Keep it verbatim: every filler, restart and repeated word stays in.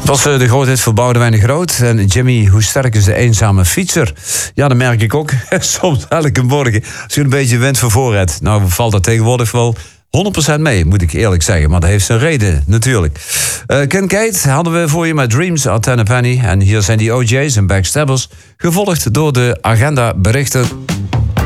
Het was de grootheid voor Boudewijn de Groot. En Jimmy, hoe sterk is de eenzame fietser? Ja, dat merk ik ook. Soms elke morgen. Als je een beetje wind van voor hebt. Nou valt dat tegenwoordig wel honderd procent mee, moet ik eerlijk zeggen. Maar dat heeft zijn reden, natuurlijk. Uh, Ken Kate hadden we voor je met Dreams at Ten a Penny. En hier zijn die O J's en Backstabbers. Gevolgd door de agendaberichten.